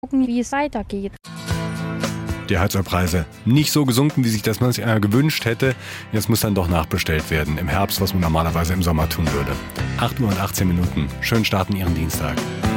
gucken, wie es weitergeht. Die Heizölpreise nicht so gesunken, wie sich das manch einer gewünscht hätte. Jetzt muss dann doch nachbestellt werden im Herbst, was man normalerweise im Sommer tun würde. 8 Uhr und 18 Minuten. Schönen Start in Ihren Dienstag.